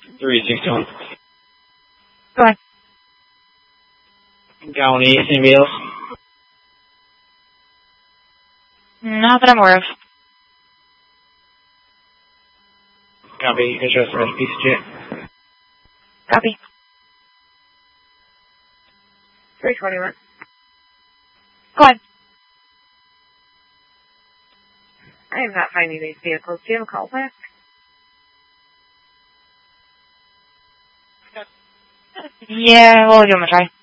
361. Go on. County, anybody else? Not that I'm aware of. Copy. You can show us the rest piece of shit. Copy. 321. Go on. I am not finding these vehicles. Do you have a call back? Yeah, we'll give them a try.